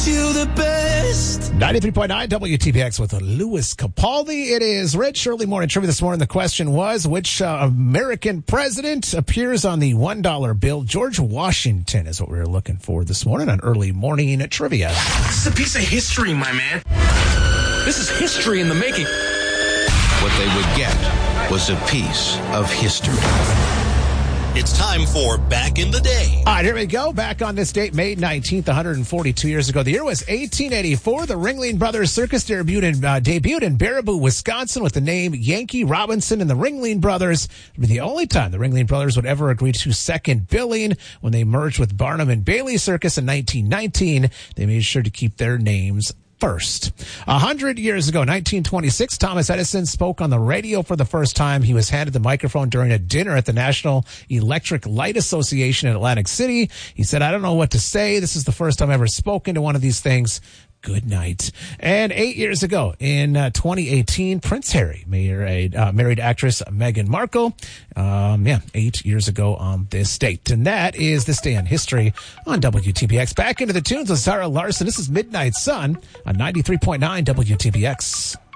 you the best. 93.9 WTPX with Louis Capaldi. It is Rich Early Morning Trivia this morning. The question was, which American president appears on the $1 bill? George Washington is what we were looking for this morning on Early Morning Trivia. This is a piece of history, my man. This is history in the making. What they would get was a piece of history. It's time for Back in the Day. All right, here we go. Back on this date, May 19th, 142 years ago. The year was 1884. The Ringling Brothers Circus debuted in Baraboo, Wisconsin with the name Yankee Robinson and the Ringling Brothers. It would be the only time the Ringling Brothers would ever agree to second billing. When they merged with Barnum and Bailey Circus in 1919, they made sure to keep their names first. 100 years ago, 1926, Thomas Edison spoke on the radio for the first time. He was handed the microphone during a dinner at the National Electric Light Association in Atlantic City. He said, "I don't know what to say. This is the first time I've ever spoken to one of these things. Good night." And 8 years ago, in 2018, Prince Harry married actress Meghan Markle. 8 years ago on this date. And that is This Day in History on WTPX. Back into the tunes with Zara Larson. This is Midnight Sun on 93.9 WTPX.